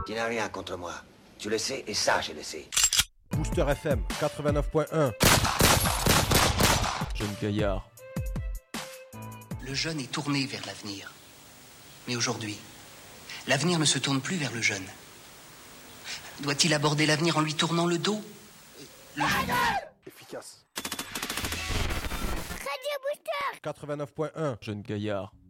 Tu n'as rien contre moi. Tu le sais et ça, je le sais. Booster FM 89.1. Jeune gaillard. Le jeune est tourné vers l'avenir. Mais aujourd'hui, l'avenir ne se tourne plus vers le jeune. Doit-il aborder l'avenir en lui tournant le dos? Efficace. Radio Booster 89.1. Jeune gaillard.